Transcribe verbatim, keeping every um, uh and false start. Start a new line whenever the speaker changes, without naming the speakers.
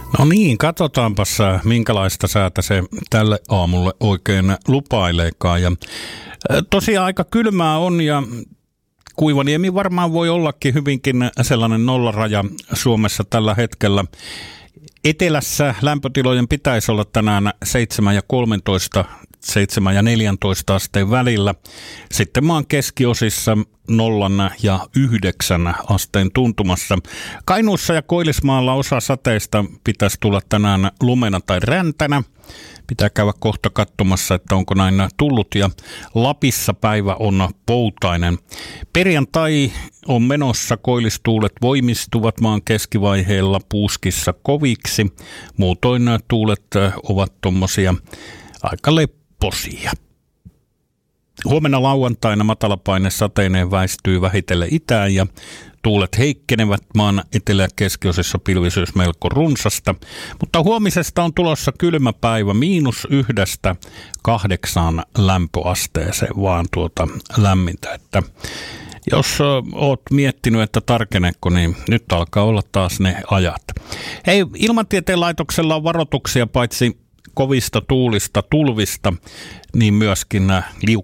No niin, katsotaanpas minkälaista säätä se tälle aamulle oikein lupaileekaan. Ja tosiaan aika kylmää on ja Kuivaniemi varmaan voi ollakin hyvinkin sellainen nollaraja Suomessa tällä hetkellä. Etelässä lämpötilojen pitäisi olla tänään seitsemän ja kolmetoista, seitsemän ja neljäntoista asteen välillä. Sitten maan keskiosissa nollan ja yhdeksän asteen tuntumassa. Kainuussa ja Koillismaalla osa sateista pitäisi tulla tänään lumena tai räntänä. Pitää käydä kohta katsomassa, että onko näin tullut, ja Lapissa päivä on poutainen. Perjantai on menossa, koillistuulet voimistuvat maan keskivaiheella Puuskissa koviksi. Muutoin nämä tuulet ovat tommosia aika lepposia. Huomenna lauantaina matalapaine sateineen väistyy vähitellen itään ja tuulet heikkenevät maan etelä- ja keskiosissa, pilvisyys melko runsasta. Mutta huomisesta on tulossa kylmä päivä, miinus yhdestä kahdeksaan lämpöasteeseen vaan tuota lämmintä. Että jos oot miettinyt, että tarkeneeko, niin nyt alkaa olla taas ne ajat. Hei, Ilmatieteen laitoksella on varoituksia paitsi kovista tuulista, tulvista, niin myöskin liukkaista